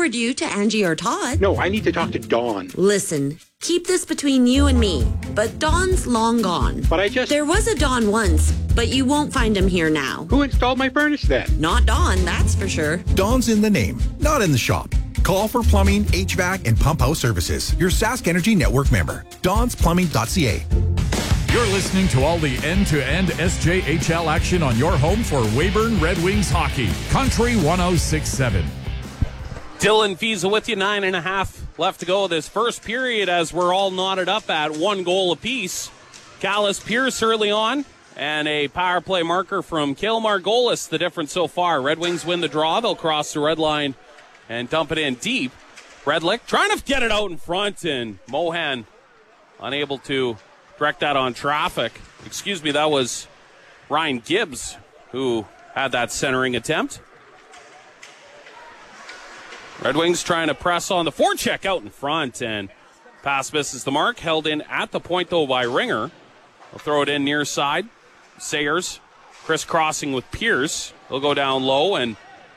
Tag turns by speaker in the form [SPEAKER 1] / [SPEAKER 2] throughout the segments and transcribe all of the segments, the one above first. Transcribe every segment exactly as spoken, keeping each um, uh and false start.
[SPEAKER 1] forward you to Angie or Todd.
[SPEAKER 2] No, I need to talk to Dawn.
[SPEAKER 1] Listen, keep this between you and me, but Dawn's long gone.
[SPEAKER 2] But I just...
[SPEAKER 1] There was a Dawn once, but you won't find him here now.
[SPEAKER 2] Who installed my furnace then?
[SPEAKER 1] Not Dawn, that's for sure.
[SPEAKER 3] Dawn's in the name, not in the shop. Call for plumbing, H V A C, and pump house services. Your Sask Energy Network member. dawns plumbing dot c a.
[SPEAKER 4] You're listening to all the end-to-end S J H L action on your home for Weyburn Red Wings hockey. Country one oh six point seven.
[SPEAKER 5] Dylan Fiesa with you. Nine and a half left to go this first period as we're all knotted up at one goal apiece. Callis Pierce early on and a power play marker from Cale Margolis. The difference so far. Red Wings win the draw. They'll cross the red line and dump it in deep. Redlick trying to get it out in front, and Mohan unable to direct that on traffic. Excuse me, that was Ryan Gibbs who had that centering attempt. Red Wings trying to press on the forecheck out in front, and pass misses the mark. Held in at the point, though, by Ringer. They'll throw it in near side. Sayers crisscrossing with Pierce. They'll go down low, and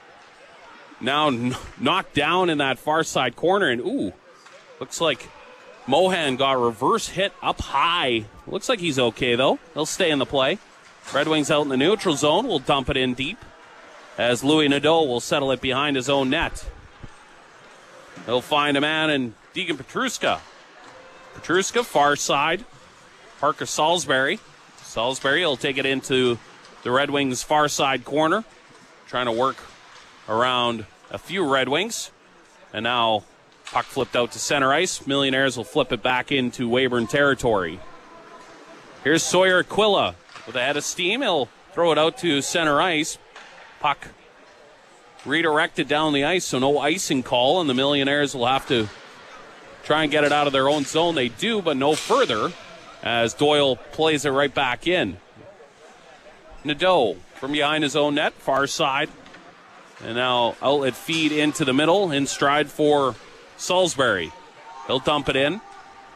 [SPEAKER 5] now n- knocked down in that far side corner, and ooh, looks like Mohan got reverse hit up high. Looks like he's okay, though. He'll stay in the play. Red Wings out in the neutral zone. Will dump it in deep as Louis Nadeau will settle it behind his own net. He'll find a man in Deegan Petruska. Petruska, far side. Parker Salisbury. Salisbury will take it into the Red Wings' far side corner. Trying to work around a few Red Wings. And now puck flipped out to center ice. Millionaires will flip it back into Weyburn territory. Here's Sawyer Aquila with a head of steam. He'll throw it out to center ice. Puck redirected down the ice, so no icing call, and the Millionaires will have to try and get it out of their own zone. They do, but no further, as Doyle plays it right back in. Nadeau from behind his own net, far side. And now outlet feed into the middle, in stride for Salisbury. He'll dump it in.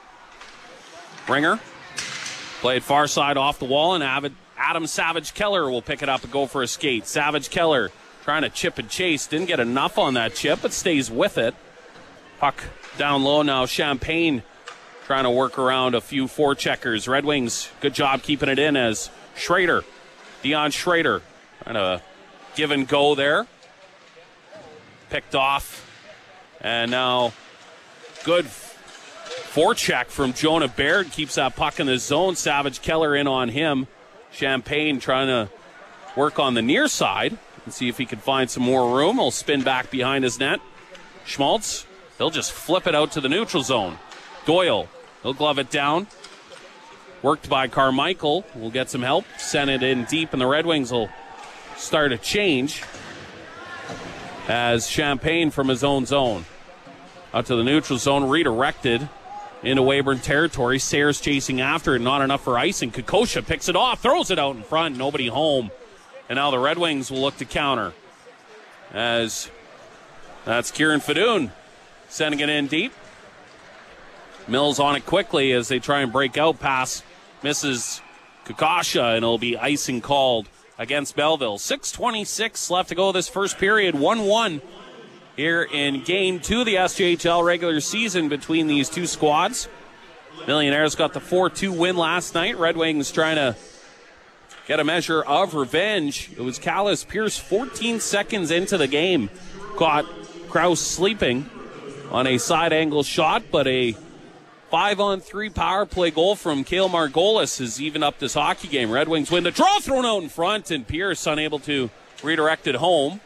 [SPEAKER 5] Ringer played far side off the wall, and Adam Savage Keller will pick it up and go for a skate. Savage Keller trying to chip and chase. Didn't get enough on that chip, but stays with it. Puck down low now. Champagne trying to work around a few forecheckers. Red Wings, good job keeping it in as Schrader, Dion Schrader, trying to give and go there. Picked off. And now good forecheck from Jonah Baird. Keeps that puck in the zone. Savage Keller in on him. Champagne trying to work on the near side and see if he can find some more room. He'll spin back behind his net. Schmaltz, they'll just flip it out to the neutral zone. Doyle, he'll glove it down. Worked by Carmichael. We'll get some help. Send it in deep, and the Red Wings will start a change as Champagne from his own zone out to the neutral zone, redirected into Weyburn territory. Sayers chasing after it, not enough for icing. Kokosha picks it off, throws it out in front, nobody home. And now the Red Wings will look to counter as that's Kieran Fadoon sending it in deep. Mills on it quickly as they try and break out. Pass misses Kokosha, and it'll be icing called against Belleville. six twenty-six left to go this first period. one one here in game two of the S J H L regular season between these two squads. Millionaires got the four two win last night. Red Wings trying to get a measure of revenge. It was Callis Pierce fourteen seconds into the game. Caught Krause sleeping on a side angle shot, but a five on three power play goal from Cale Margolis has evened up this hockey game. Red Wings win the draw, thrown out in front, and Pierce unable to redirect it home.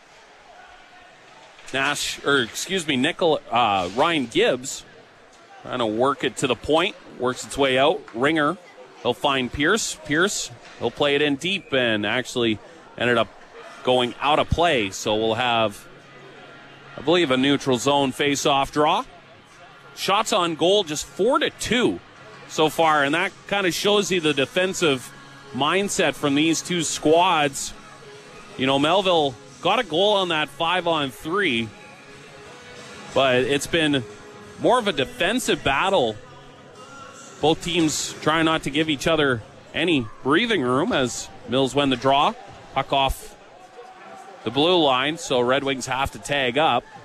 [SPEAKER 5] Nash, or excuse me, Nickel, uh, Ryan Gibbs trying to work it to the point, works its way out. Ringer, he'll find Pierce. Pierce, he'll play it in deep, and actually ended up going out of play. So we'll have, I believe, a neutral zone face-off draw. Shots on goal, just four to two so far, and that kind of shows you the defensive mindset from these two squads. You know, Melville got a goal on that five on three, but it's been more of a defensive battle. Both teams trying not to give each other any breathing room as Mills win the draw. Puck off the blue line, so Red Wings have to tag up.